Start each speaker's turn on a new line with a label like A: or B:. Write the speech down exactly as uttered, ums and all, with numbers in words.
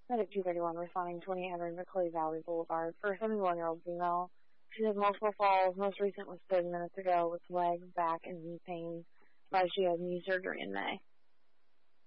A: Medic two thirty-one responding twenty Henry McClay Valley Boulevard for a seventy-one-year-old female. She has multiple falls. Most recent was thirty minutes ago with leg, back, and knee pain. But she had knee surgery in May.